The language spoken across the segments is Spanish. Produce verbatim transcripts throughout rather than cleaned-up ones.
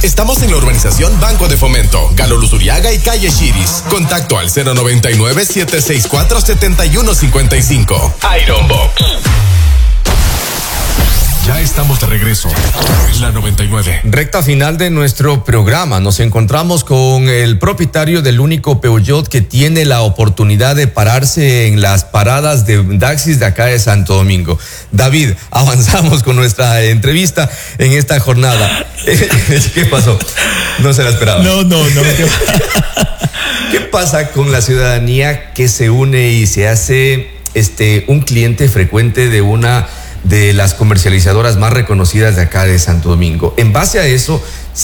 Estamos en la urbanización Banco de Fomento, Galo Luzuriaga y Calle Chiris. Contacto al cero noventa y nueve, siete seis cuatro, siete uno cinco cinco. Iron Box. Ya estamos de regreso. La noventa y nueve. Recta final de nuestro programa. Nos encontramos con el propietario del único Peugeot que tiene la oportunidad de pararse en las paradas de taxis de acá de Santo Domingo. David, avanzamos con nuestra entrevista en esta jornada. ¿Qué pasó? No se la esperaba. No, no, no. ¿Qué pasa con la ciudadanía que se une y se hace este un cliente frecuente de una de las comercializadoras más reconocidas de acá de Santo Domingo? En base a eso,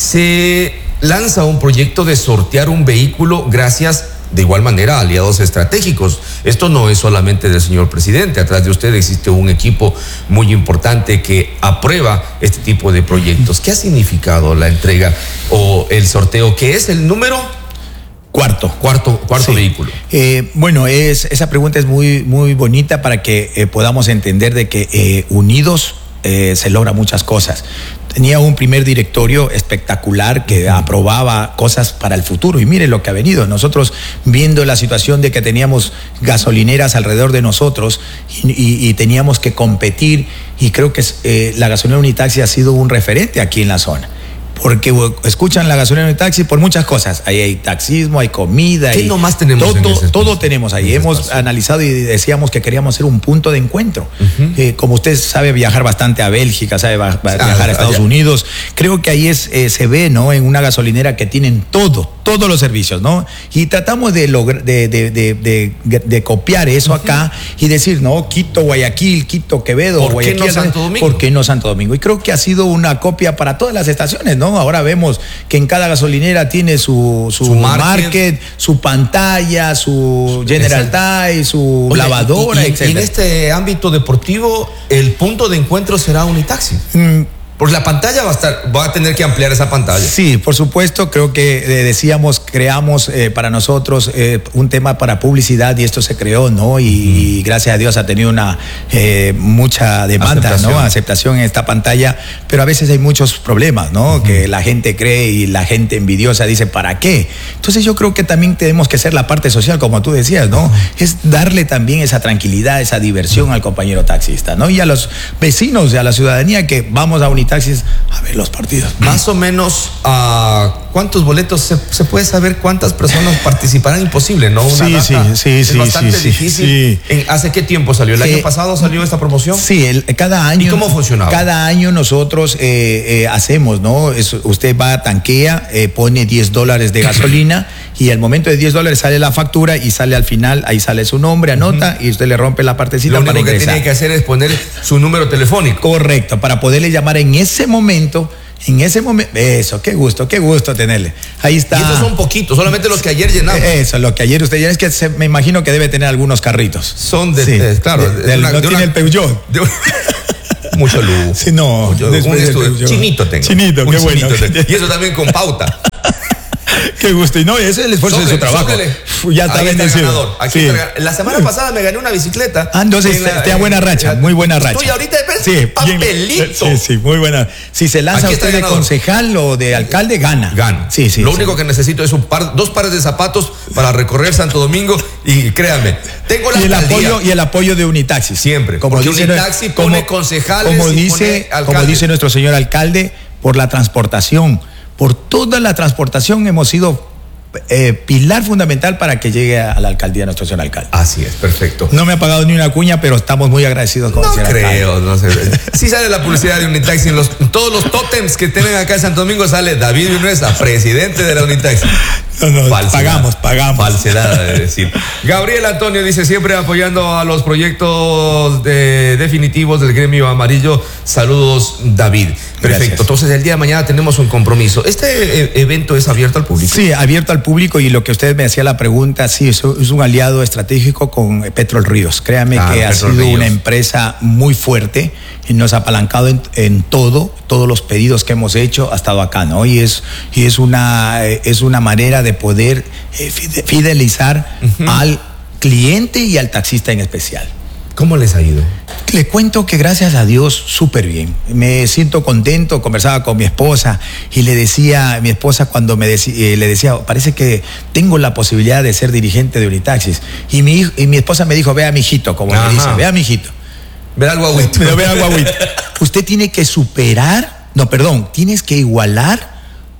se lanza un proyecto de sortear un vehículo gracias, de igual manera, a aliados estratégicos. Esto no es solamente del señor presidente. Atrás de usted existe un equipo muy importante que aprueba este tipo de proyectos. ¿Qué ha significado la entrega o el sorteo? ¿Qué es el número? Cuarto. Cuarto, cuarto sí. vehículo. Eh, bueno, es, esa pregunta es muy, muy bonita para que eh, podamos entender de que eh, unidos eh, se logran muchas cosas. Tenía un primer directorio espectacular que aprobaba cosas para el futuro y mire lo que ha venido. Nosotros viendo la situación de que teníamos gasolineras alrededor de nosotros y, y, y teníamos que competir, y creo que eh, la gasolinera Unitaxi ha sido un referente aquí en la zona. Porque escuchan la gasolina de taxi por muchas cosas. Ahí hay taxismo, hay comida. ¿Qué nomás tenemos todo, en ese espacio? Todo tenemos ahí. Hemos espacio. analizado y decíamos que queríamos ser un punto de encuentro. Uh-huh. Eh, como usted sabe viajar bastante a Bélgica, sabe va, va, ah, viajar a Estados allá. Unidos. Creo que ahí es, eh, se ve, ¿no? En una gasolinera que tienen todo, todos los servicios, ¿no? Y tratamos de, lograr, de, de, de, de, de, de copiar eso uh-huh. acá y decir, no, Quito, Guayaquil, Quito, Quevedo, ¿Por Guayaquil. qué no Santo Domingo? ¿Por qué no Santo Domingo? Y creo que ha sido una copia para todas las estaciones, ¿no? Ahora vemos que en cada gasolinera tiene su, su, su market. market, su pantalla, su General Tire, su Oye, lavadora, y, y, etcétera. Y en este ámbito deportivo, el punto de encuentro será Unitaxi. Mm. Porque la pantalla va a estar, va a tener que ampliar esa pantalla. Sí, por supuesto, creo que eh, decíamos, creamos eh, para nosotros eh, un tema para publicidad y esto se creó, ¿no? Y, mm. y gracias a Dios ha tenido una eh, mucha demanda, aceptación. ¿no? Aceptación en esta pantalla, pero a veces hay muchos problemas, ¿no? Mm. Que la gente cree y la gente envidiosa dice, ¿para qué? Entonces yo creo que también tenemos que ser la parte social, como tú decías, ¿no? Mm. Es darle también esa tranquilidad, esa diversión mm. al compañero taxista, ¿no? Y a los vecinos y a la ciudadanía que vamos a Unitaxi taxis a ver los partidos. Más o menos, uh, ¿cuántos boletos se, se puede saber cuántas personas participarán? Imposible, ¿no? Una sí, data sí, sí, es sí, bastante sí, difícil. Sí. ¿En, ¿Hace qué tiempo salió? ¿El eh, año pasado salió esta promoción? Sí, el, cada año. ¿Y cómo funcionaba? Cada año nosotros eh, eh, hacemos, ¿no? Es, usted va, tanquea, eh, pone diez dólares de gasolina y al momento de diez dólares sale la factura y sale al final, ahí sale su nombre, anota uh-huh. y usted le rompe la partecita Lo para único ingresar. que tiene que hacer es poner su número telefónico. Correcto, para poderle llamar en ese momento. En ese momento, eso, qué gusto, qué gusto tenerle. Ahí está. Y estos son poquitos, solamente los que ayer llenamos. Eso, lo que ayer usted llenó, es que se, me imagino que debe tener algunos carritos. Son de, sí, eh, claro. De, de, una, no de tiene una, el Peugeot. De una, mucho lujo. Sí, no. Mucho, un estudio, chinito tengo. Chinito, un qué bueno. Tengo. Y eso también con pauta. Qué gusto. Y no, ese es el esfuerzo Sócrele, de su trabajo. Sócrele. Ya está Ahí bendecido. Está sí. está la semana pasada me gané una bicicleta. Ah, entonces la, está buena racha, muy buena racha. Estoy ahorita de sí, papelito. Sí, sí, muy buena. Si se lanza Aquí usted de concejal o de alcalde, gana. Gana. Sí, sí. Lo sí. único que necesito es un par, dos pares de zapatos para recorrer Santo Domingo y créanme, tengo la y el apoyo y el apoyo de Unitaxi. Siempre. Como porque dice, Unitaxi pone como, concejales como y dice, pone como dice nuestro señor alcalde, por la transportación, por toda la transportación hemos sido Eh, pilar fundamental para que llegue a la alcaldía nuestro señor alcalde. Así es, perfecto. No me ha pagado ni una cuña, pero estamos muy agradecidos con no el señor creo, alcalde. No sé. Sí sale la publicidad de Unitaxi en, los, en todos los tótems que tienen acá en Santo Domingo, sale David Vinuesa, presidente de la Unitaxi. No, no, pagamos, pagamos. Falsedad de decir. Gabriel Antonio dice, siempre apoyando a los proyectos de, definitivos del gremio amarillo. Saludos, David. Perfecto. Gracias. Entonces, el día de mañana tenemos un compromiso. ¿Este evento es abierto al público? Sí, abierto al público, y lo que usted me hacía la pregunta, sí, es, es un aliado estratégico con Petrol Ríos. Créame ah, que Petrol ha sido Ríos. Una empresa muy fuerte y nos ha apalancado en, en todo, todos los pedidos que hemos hecho ha estado acá, ¿no? Y es, y es, una, es una manera de poder eh, fidelizar uh-huh. al cliente y al taxista en especial. ¿Cómo les ha ido? Le cuento que gracias a Dios súper bien. Me siento contento. Conversaba con mi esposa y le decía, mi esposa cuando me decía, eh, le decía, parece que tengo la posibilidad de ser dirigente de Unitaxis. Y mi, y mi esposa me dijo, vea mijito, como Ajá. me dice, vea mijito. Vea al guaguito. Vea al guaguito. Usted tiene que superar, no, perdón, tienes que igualar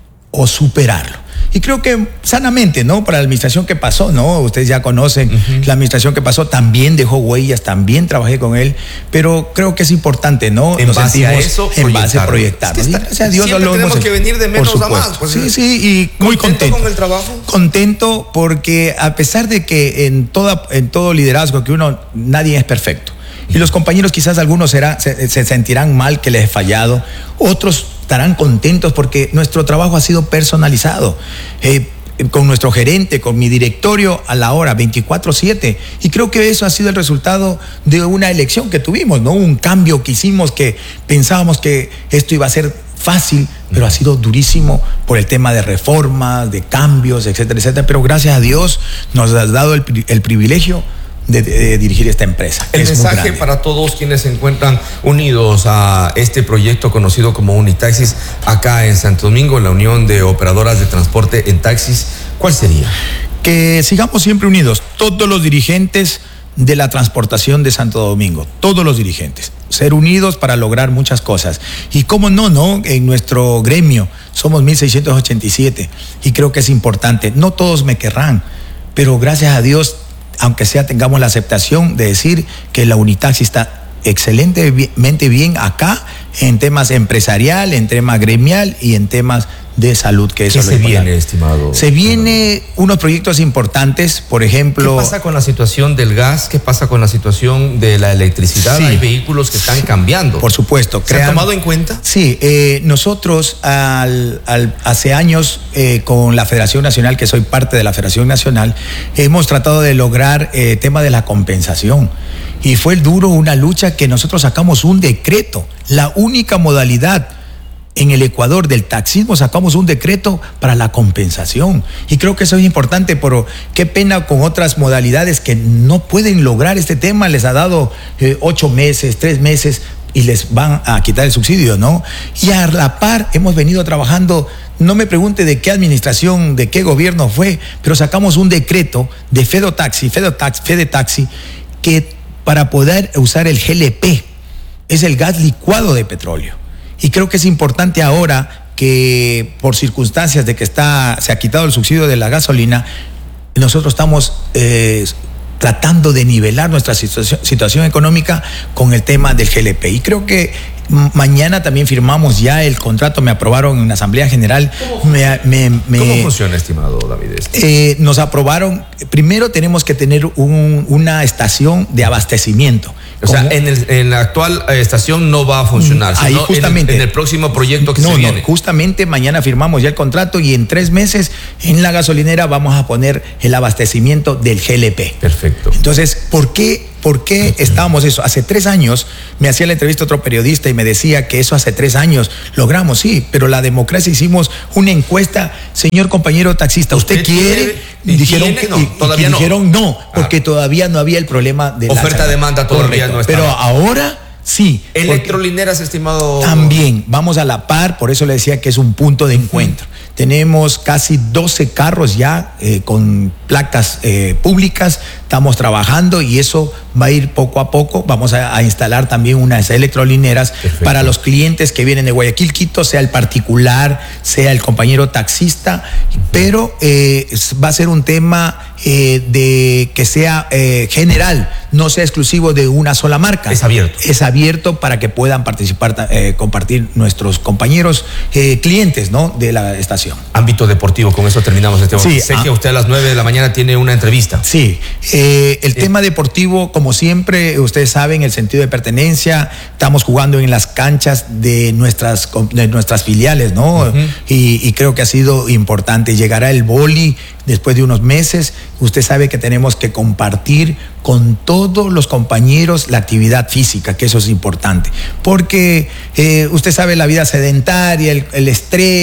o superarlo. Y creo que sanamente, ¿no? Para la administración que pasó, ¿no? Ustedes ya conocen uh-huh. la administración que pasó, también dejó huellas, también trabajé con él, pero creo que es importante, ¿no? En Nos base sentimos a eso, en base a proyectar. Es que gracias a Dios siempre lo tenemos hemos, que venir de menos a más. Pues, sí, sí, y muy contento. con el trabajo? Contento porque a pesar de que en, toda, en todo liderazgo que uno, nadie es perfecto. Y los compañeros quizás algunos será, se, se sentirán mal que les he fallado, otros estarán contentos porque nuestro trabajo ha sido personalizado. Eh, con nuestro gerente, con mi directorio a la hora, veinticuatro siete. Y creo que eso ha sido el resultado de una elección que tuvimos, ¿no? Un cambio que hicimos, que pensábamos que esto iba a ser fácil, pero ha sido durísimo por el tema de reformas, de cambios, etcétera, etcétera. Pero gracias a Dios nos ha dado el, el privilegio De, de, de dirigir esta empresa. El mensaje para todos quienes se encuentran unidos a este proyecto conocido como Unitaxis acá en Santo Domingo, en la Unión de Operadoras de Transporte en Taxis, ¿cuál sería? Que sigamos siempre unidos, todos los dirigentes de la transportación de Santo Domingo, todos los dirigentes, ser unidos para lograr muchas cosas. Y cómo no, no, en nuestro gremio somos mil seiscientos ochenta y siete y creo que es importante, no todos me querrán, pero gracias a Dios, aunque sea tengamos la aceptación de decir que la Unitaxis está excelentemente bien acá en temas empresarial, en temas gremial y en temas de salud, que eso ¿Qué es lo se importante. viene, estimado? Se viene unos proyectos importantes, por ejemplo... ¿Qué pasa con la situación del gas? ¿Qué pasa con la situación de la electricidad? Sí. Hay vehículos que están cambiando. Por supuesto. ¿Se crean, ha tomado en cuenta? Sí, eh, nosotros al, al, hace años eh, con la Federación Nacional, que soy parte de la Federación Nacional, hemos tratado de lograr el eh, tema de la compensación. Y fue duro una lucha que nosotros sacamos un decreto, la única modalidad en el Ecuador del taxismo, sacamos un decreto para la compensación. Y creo que eso es importante, pero qué pena con otras modalidades que no pueden lograr este tema. Les ha dado eh, ocho meses, tres meses y les van a quitar el subsidio, ¿no? Y a la par hemos venido trabajando, no me pregunte de qué administración, de qué gobierno fue, pero sacamos un decreto de Fedotaxi, Fedotaxi, Fedetaxi, que para poder usar el G L P, es el gas licuado de petróleo. Y creo que es importante ahora que por circunstancias de que está, se ha quitado el subsidio de la gasolina, nosotros estamos eh, tratando de nivelar nuestra situación, situación económica con el tema del G L P. Y creo que mañana también firmamos ya el contrato, me aprobaron en una asamblea general. ¿Cómo, me, me, me, ¿cómo funciona, estimado David? Eh, nos aprobaron, primero tenemos que tener un, una estación de abastecimiento. O sea, en, el, en la actual eh, estación no va a funcionar. Ahí sino justamente. En el, en el próximo proyecto que no, se no, viene. justamente mañana firmamos ya el contrato y en tres meses en la gasolinera vamos a poner el abastecimiento del G L P. Perfecto. Entonces, ¿por qué? ¿Por qué estábamos eso? Hace tres años me hacía la entrevista otro periodista y me decía que eso hace tres años logramos, sí, pero la democracia hicimos una encuesta, señor compañero taxista, ¿usted, ¿usted quiere? Y dijeron tiene, que, no, y, todavía y no. dijeron no, porque ah. todavía no había el problema de oferta-demanda todavía no está. Pero ahora sí. Electrolineras, estimado. También vamos a la par, por eso le decía que es un punto de encuentro. Uh-huh. Tenemos casi doce carros ya eh, con placas eh, públicas, estamos trabajando y eso va a ir poco a poco. Vamos a, a instalar también unas electrolineras. Perfecto. Para los clientes que vienen de Guayaquil, Quito, sea el particular, sea el compañero taxista, uh-huh. pero eh, va a ser un tema eh, de que sea eh, general, no sea exclusivo de una sola marca. Es abierto. Es abierto para que puedan participar, eh, compartir nuestros compañeros eh, clientes, ¿no?, de la estación. Ámbito deportivo, con eso terminamos este momento. Sí, sé ah, que usted a las nueve de la mañana tiene una entrevista. Sí, eh, el eh. tema deportivo, como siempre, ustedes saben, el sentido de pertenencia, estamos jugando en las canchas de nuestras, de nuestras filiales, ¿no? Uh-huh. y, y creo que ha sido importante. Llegará el vóley después de unos meses. Usted sabe que tenemos que compartir con todos los compañeros la actividad física, que eso es importante, porque eh, usted sabe la vida sedentaria, el, el estrés,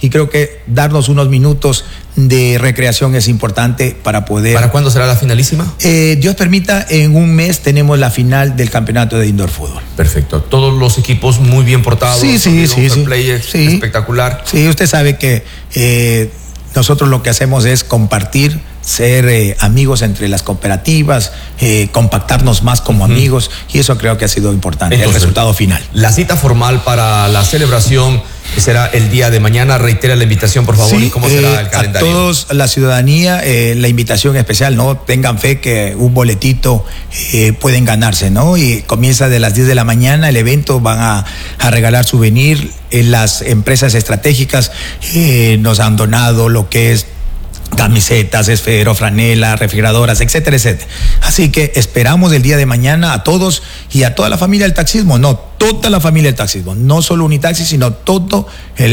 y creo que darnos unos minutos de recreación es importante para poder... ¿Para cuándo será la finalísima? Eh, Dios permita, en un mes tenemos la final del campeonato de indoor fútbol. Perfecto. Todos los equipos muy bien portados. Sí, sí, sí. Un sí, play sí. espectacular. Sí, usted sabe que eh, nosotros lo que hacemos es compartir, ser eh, amigos entre las cooperativas, eh, compactarnos más como amigos, y eso creo que ha sido importante. Entonces, el resultado final. La cita formal para la celebración será el día de mañana. Reitera la invitación, por favor, sí, y cómo será eh, el calendario. A todos, la ciudadanía, eh, la invitación especial, ¿no? Tengan fe que un boletito eh, pueden ganarse, ¿no? Y comienza de las diez de la mañana el evento, van a, a regalar souvenir. Eh, las empresas estratégicas eh, nos han donado lo que es camisetas, esfero, franela, refrigeradoras, etcétera, etcétera. Así que esperamos el día de mañana a todos y a toda la familia del taxismo, no, toda la familia del taxismo, no solo Unitaxi, sino todos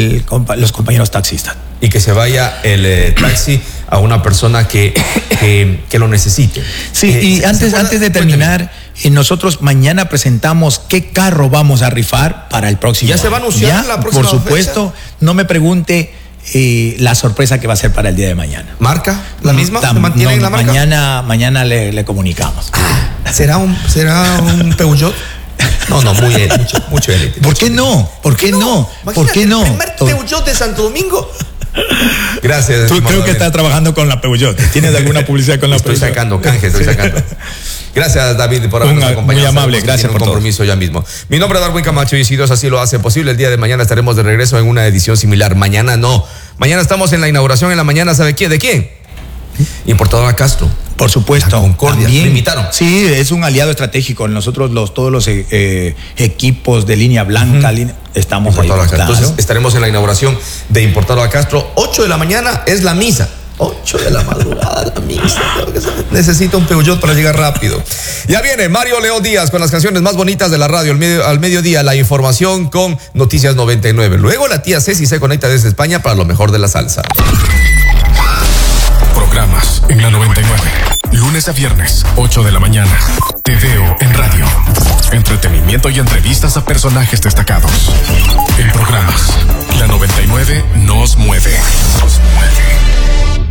los compañeros taxistas. Y que se vaya el eh, taxi a una persona que, que, que lo necesite. Sí, eh, y ¿se, antes, se antes de terminar, eh, nosotros mañana presentamos qué carro vamos a rifar para el próximo. ¿Ya se va a anunciar la próxima Por supuesto, fecha? No me pregunte eh, la sorpresa que va a ser para el día de mañana. ¿Marca? ¿La misma? Tam, ¿Se mantiene no, la marca? Mañana, mañana le, le comunicamos. Ah, ¿será un, será un Peugeot? No, no, muy mucho, mucho élite. ¿Por qué no? ¿Por qué no? ¿Por qué no? El primer Peugeot de Santo Domingo. Gracias. Tú creo que estás trabajando con la Peugeot. ¿Tienes alguna publicidad con la estoy Peugeot? Estoy sacando canje, estoy sacando. Gracias, David, por habernos acompañado. Muy amable, gracias por un compromiso todo. Ya mismo. Mi nombre es Darwin Camacho y si Dios así lo hace posible, el día de mañana estaremos de regreso en una edición similar. Mañana no. Mañana estamos en la inauguración en la mañana. ¿Sabe quién? ¿De quién? Importadora Castro. Por supuesto. La Concordia. También, ¿Me invitaron? Sí, es un aliado estratégico. Nosotros los todos los eh, equipos de línea blanca uh-huh. línea, estamos ahí. Claro. Entonces estaremos en la inauguración de Importadora Castro. ocho de la mañana es la misa. ocho de la madrugada la misa. Necesito un Peugeot para llegar rápido. Ya viene Mario León Díaz con las canciones más bonitas de la radio. Al, medio, al mediodía la información con Noticias noventa y nueve. Luego la tía Ceci se conecta desde España para lo mejor de la salsa. Programas en la noventa y nueve. Lunes a viernes, ocho de la mañana. Te veo en radio. Entretenimiento y entrevistas a personajes destacados. En programas, la noventa y nueve nos mueve. Nos mueve.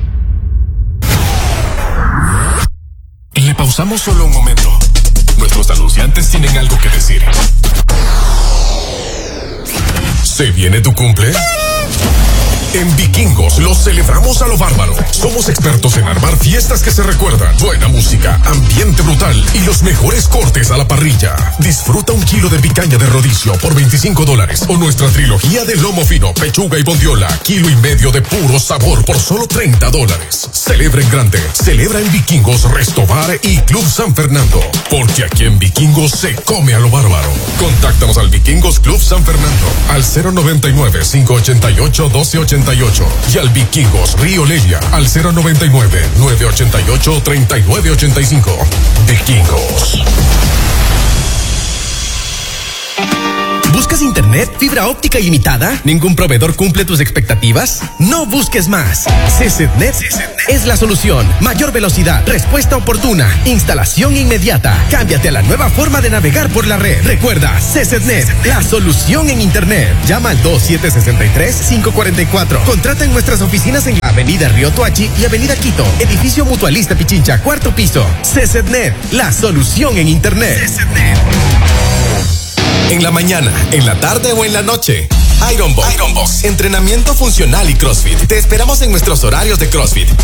Le pausamos solo un momento. Nuestros anunciantes tienen algo que decir. ¿Se viene tu cumple? En Vikingos los celebramos a lo bárbaro. Somos expertos en armar fiestas que se recuerdan. Buena música, ambiente brutal y los mejores cortes a la parrilla. Disfruta un kilo de picaña de rodicio por veinticinco dólares o nuestra trilogía de lomo fino, pechuga y bondiola, kilo y medio de puro sabor por solo treinta dólares. Celebra en grande. Celebra en Vikingos, Restobar y Club San Fernando. Porque aquí en Vikingos se come a lo bárbaro. Contáctanos al Vikingos Club San Fernando al cero noventa y nueve, cinco ochenta y ocho, doce ochenta y ocho y al Vikingos Río Lelia al cero noventa y nueve, nueve ochenta y ocho, treinta y nueve ochenta y cinco. Vikingos. ¿Buscas internet, fibra óptica ilimitada? ¿Ningún proveedor cumple tus expectativas? No busques más. CCnet es la solución. Mayor velocidad, respuesta oportuna, instalación inmediata. Cámbiate a la nueva forma de navegar por la red. Recuerda, CCnet, la solución en internet. Llama al dos siete seis tres, cinco cuatro cuatro. Contrata en nuestras oficinas en Avenida Río Tuachi y Avenida Quito. Edificio Mutualista Pichincha, cuarto piso. CCnet, la solución en internet. CCnet. En la mañana, en la tarde o en la noche. Iron Box. Iron Box. Entrenamiento funcional y CrossFit. Te esperamos en nuestros horarios de CrossFit.